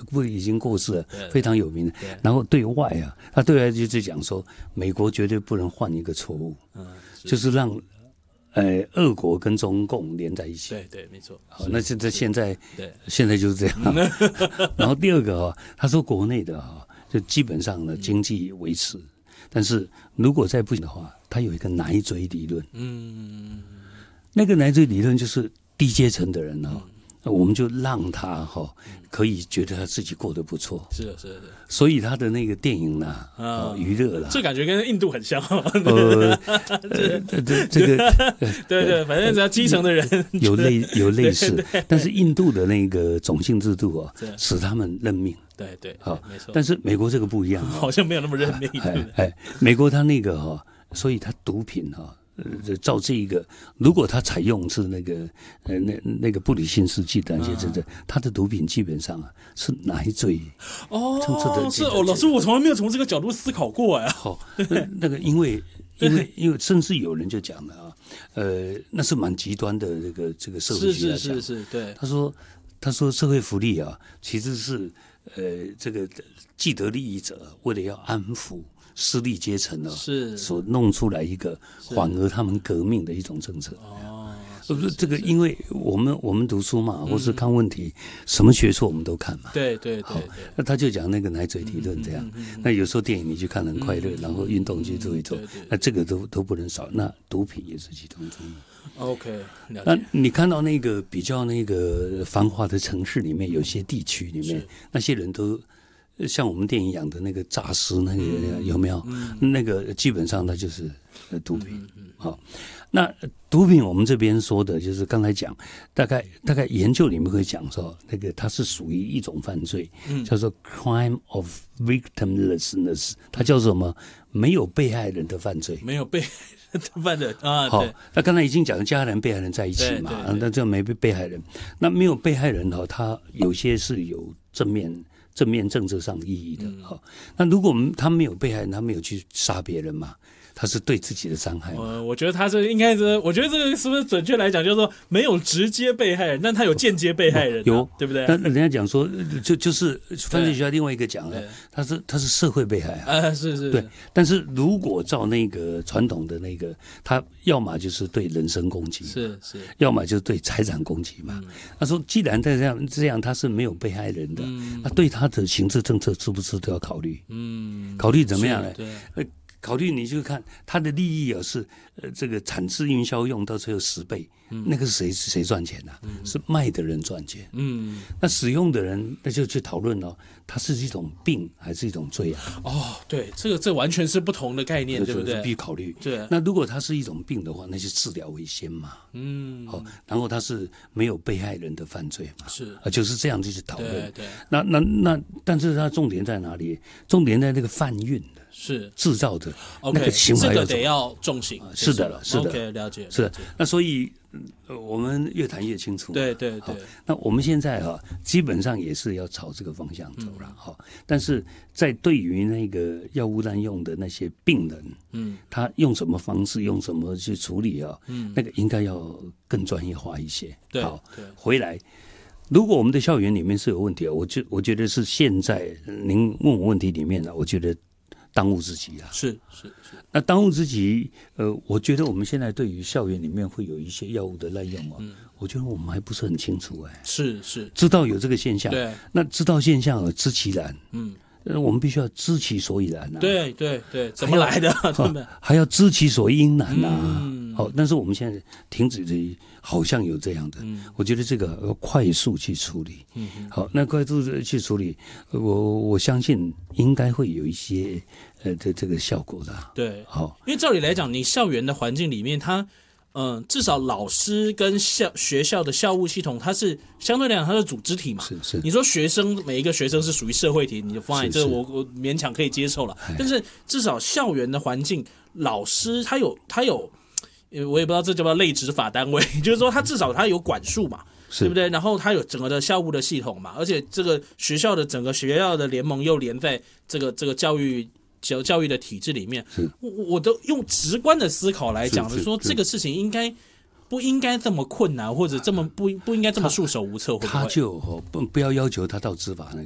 部已经过世了，非常有名的。然后对外啊，他对外就是讲说，美国绝对不能犯一个错误，就是让俄国跟中共连在一起。 对，没错。 好，那现在就是这样。然后第二个他说国内的就基本上呢经济维持，但是如果再不行的话，他有一个奶嘴理论。那个奶嘴理论就是低阶层的人我们就让他可以觉得他自己过得不错， 是， 所以他的那个电影娱乐啦， 这感觉跟印度很像。 这个对，反正只要基层的人有类似，但是印度的那个种姓制度使他们认命。 对，没错。 但是美国这个不一样， 好像没有那么认命。 美国他那个所以他毒品照这一个，如果他采用是那个那个布里辛斯基的那些他的毒品基本上是奶嘴。 是老师，我从来没有从这个角度思考过那个因为甚至有人就讲了那是蛮极端的这个社会学家讲， 是，对。 他说社会福利其实是这个既得利益者为了要安抚私立阶层所弄出来一个缓和他们革命的一种政策。这个因为我们读书嘛，或是看问题，什么学说我们都看嘛。 对。 那他就讲那个奶嘴理论这样。那有时候电影你去看很快乐，然后运动去做一做，那这个都不能少。那毒品也是其中之一。 OK， 了解。 那你看到那个比较那个繁华的城市里面，有些地区里面，那些人都像我们电影养的那个诈尸那个有没有？那个基本上它就是毒品。那毒品我们这边说的就是刚才讲，大概研究里面会讲说，那个它是属于一种犯罪，叫做 crime of victimlessness， 它叫做什么？没有被害人的犯罪。没有被害人的犯罪对。那刚才已经讲家人被害人在一起嘛，那这没被害人，那没有被害人他有些是有正面政治上意义的。那如果他没有被害人，他没有去杀别人嘛，他是对自己的伤害。 我觉得他这应该是，我觉得这个是不是准确来讲，就是说没有直接被害人，但他有间接被害人，有对不对？ 那人家讲说，就是犯罪学家另外一个讲了，他是社会被害是对。但是如果照那个传统的那个，他要么就是对人身攻击，是，要么就是对财产攻击嘛。他说，既然这样他是没有被害人的，那对他的行政政策是不是都要考虑？考虑怎么样呢？考虑你就看他的利益是这个产制运销用到最后10倍，那个是谁赚钱啊？是卖的人赚钱。那使用的人那就去讨论它是一种病还是一种罪啊？ 对，这完全是不同的概念，对不对？ 必须考虑。 对， 那如果它是一种病的话，那就治疗为先嘛。然后它是没有被害人的犯罪嘛？是就是这样去讨论。对，那但是它重点在哪里？重点在那个贩运的。是制造的那个行为， 这个得要重刑。 是的 ，OK， 了解。 是的，那所以我们越谈越清楚。 对。 那我们现在基本上也是要朝这个方向走了但是在对于那个药物滥用的那些病人，他用什么方式，用什么去处理那个应该要更专业化一些。好，回来。如果我们的校园里面是有问题我觉得是现在您问我问题里面我觉得当务之急啊。 是。 那当务之急，我觉得我们现在对于校园里面会有一些药物的滥用我觉得我们还不是很清楚是， 知道有这个现象。 对， 那知道现象知其然。我们必须要知其所以然对，怎么来的？ 还要知其所因然好，但是我们现在停止的，好像有这样的。我觉得这个要快速去处理。好，那快速去处理，我相信应该会有一些这个效果的。 对，好，因为照理来讲，你校园的环境里面，它至少老师跟学校的校务系统，它是相对来讲它是组织体嘛。是。你说每一个学生是属于社会体，你就放在这我勉强可以接受了。但是至少校园的环境，老师他有。我也不知道这叫不叫类执法单位，就是说他至少他有管束嘛，对不对？然后他有整个的校务的系统嘛，而且这个学校的整个学校的联盟又连在这个教育的体制里面。我都用直观的思考来讲的说，这个事情不应该这么困难，或者这么不应该这么束手无策。他就不要要求他到执法那个，